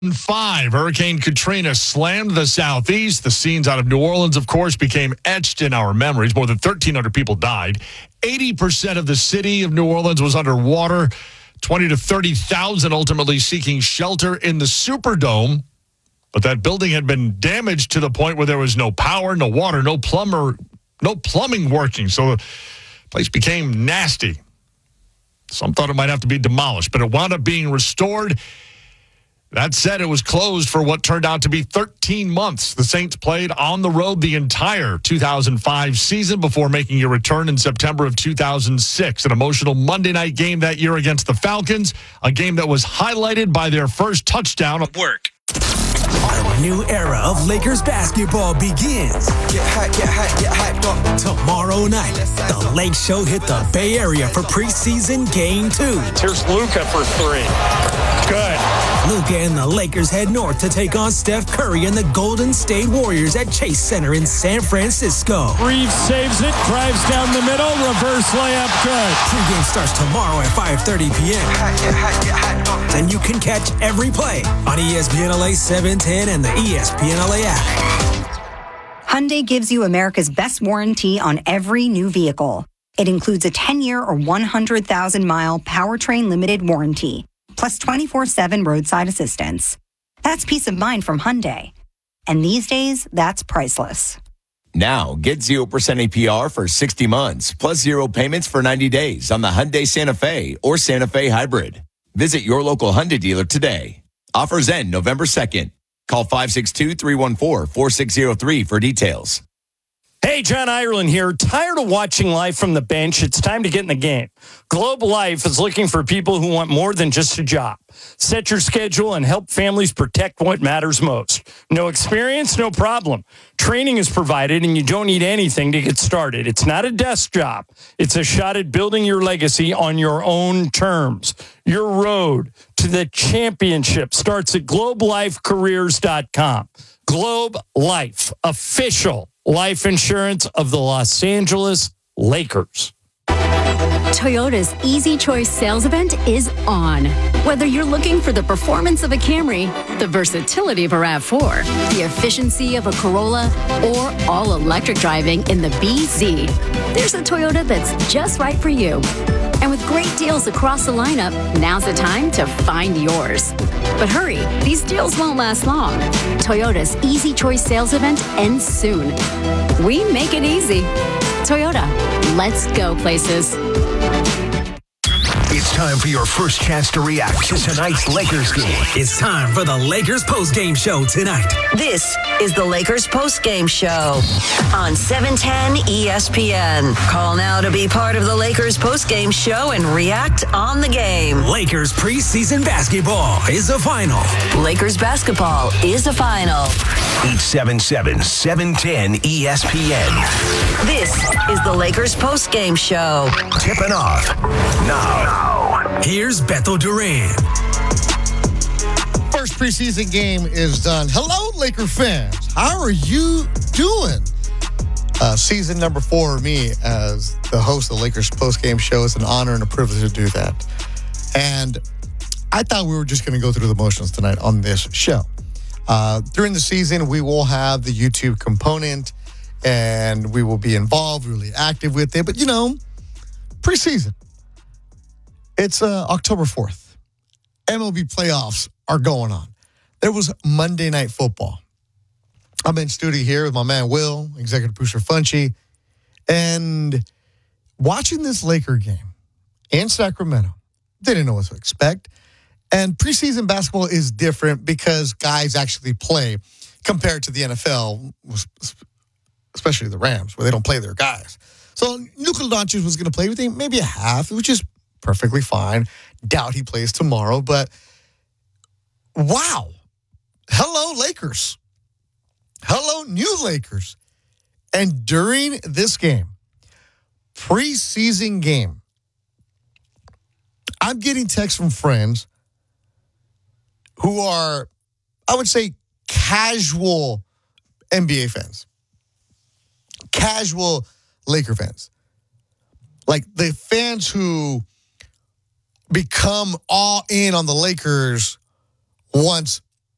5, Hurricane Katrina slammed the southeast. The scenes out of New Orleans, of course, became etched in our memories. More than 1,300 people died. 80% of the city of New Orleans was underwater. 20 to 30,000 ultimately seeking shelter in the Superdome. But that building had been damaged to the point where there was no power, no water, no plumbing working. So the place became nasty. Some thought it might have to be demolished, but it wound up being restored. That said, it was closed for what turned out to be 13 months. The Saints played on the road the entire 2005 season before making a return in September of 2006. An emotional Monday night game that year against the Falcons, a game that was highlighted by their first touchdown. Work. A new era of Lakers basketball begins. Get hyped up. Tomorrow night, the Lake Show hit the Bay Area for preseason Game 2. Here's Luka for 3. Good. Luka and the Lakers head north to take on Steph Curry and the Golden State Warriors at Chase Center in San Francisco. Reeves saves it, drives down the middle, reverse layup, good. Pregame starts tomorrow at 5:30 p.m. Get hyped up. And you can catch every play on ESPN LA 710 and the ESPN LA app. Hyundai gives you America's best warranty on every new vehicle. It includes a 10-year or 100,000-mile powertrain limited warranty, plus 24/7 roadside assistance. That's peace of mind from Hyundai. And these days, that's priceless. Now, get 0% APR for 60 months, plus 0 payments for 90 days on the Hyundai Santa Fe or Santa Fe Hybrid. Visit your local Hyundai dealer today. Offers end November 2nd. Call 562-314-4603 for details. Hey, John Ireland here. Tired of watching life from the bench? It's time to get in the game. Globe Life is looking for people who want more than just a job. Set your schedule and help families protect what matters most. No experience? No problem. Training is provided and you don't need anything to get started. It's not a desk job. It's a shot at building your legacy on your own terms. Your road to the championship starts at globelifecareers.com. Globe Life, official life insurance of the Los Angeles Lakers. Toyota's Easy Choice sales event is on. Whether you're looking for the performance of a Camry, the versatility of a RAV4, the efficiency of a Corolla, or all-electric driving in the BZ, there's a Toyota that's just right for you. And with great deals across the lineup, now's the time to find yours. But hurry, these deals won't last long. Toyota's Easy Choice sales event ends soon. We make it easy. Toyota, let's go places. It's time for your first chance to react to tonight's Lakers game. It's time for the Lakers postgame show tonight. This is the Lakers postgame show on 710 ESPN. Call now to be part of the Lakers postgame show and react on the game. Lakers preseason basketball is a final. Lakers basketball is a final. 877-710 ESPN. This is the Lakers postgame show. Tipping off now. Here's Beto Duran. First preseason game is done. Hello, Laker fans. How are you doing? Season number 4 of me as the host of the Lakers postgame show. It's an honor and a privilege to do that. And I thought we were just going to go through the motions tonight on this show. During the season, we will have the YouTube component, and we will be involved, really active with it. But, you know, preseason. It's October 4th. MLB playoffs are going on. There was Monday Night Football. I'm in studio here with my man Will, executive producer Funchy, and watching this Laker game in Sacramento, didn't know what to expect. And preseason basketball is different because guys actually play compared to the NFL, especially the Rams, where they don't play their guys. So Nikola Doncic was going to play with maybe a half, which is perfectly fine. Doubt he plays tomorrow, but wow. Hello, Lakers. Hello, new Lakers. And during this game, preseason game, I'm getting texts from friends who are, I would say, casual NBA fans, casual Laker fans. Like the fans who become all in on the Lakers once